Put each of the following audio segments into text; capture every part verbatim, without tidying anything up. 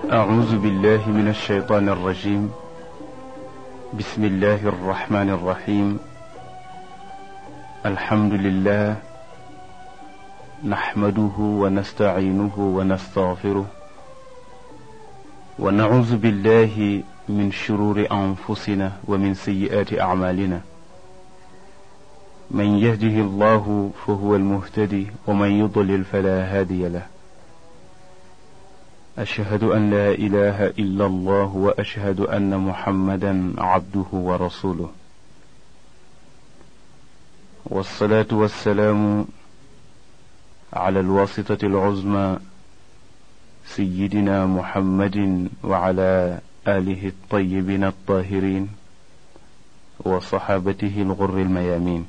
أعوذ بالله من الشيطان الرجيم. بسم الله الرحمن الرحيم. الحمد لله نحمده ونستعينه ونستغفره ونعوذ بالله من شرور أنفسنا ومن سيئات أعمالنا. من يهده الله فهو المهتدي ومن يضلل فلا هادي له. أشهد أن لا إله إلا الله وأشهد أن محمدا عبده ورسوله، والصلاة والسلام على الواسطة العظمى سيدنا محمد وعلى آله الطيبين الطاهرين وصحابته الغر الميامين.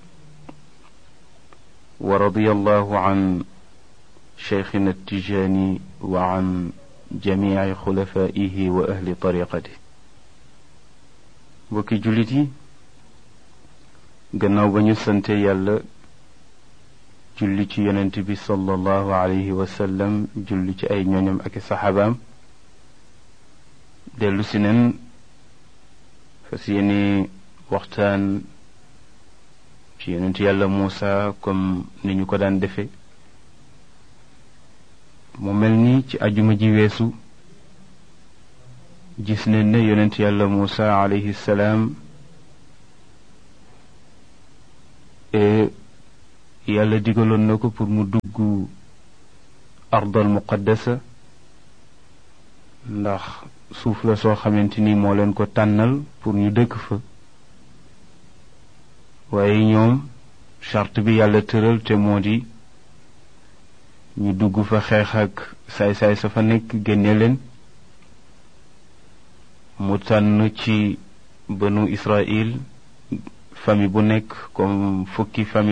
ورضي الله عن شيخنا التجاني وعن جميع خلفائه وأهل طريقته. bokki jullit yi, gannaaw ba ñu sante yàlla julli ci yonent bi sallallahu alayhi wa sallam, julli ci ay ñoñam ak i saxaabaam, dellu si nen fas yéene waxtaan ci yonent yàlla Muusa comme ni ñu ko daan defe. mu mel ni ci ajuma ji weesu gis nañ ne yonent yàlla Muusa alayhi salaam e yàlla digaloon na ko pour mu dugg ardal muqaddasa, ndax suuf la soo xamante ni moo leen ko tànnal pour ñu dëkk fa. waaye ñoom charte bi yàlla tëral te moo di ñu dugg fa xeex ak saay-saay sa fa nekk, génne leen. mu tànn ci banu Israël famille bu nekk comme fukki famille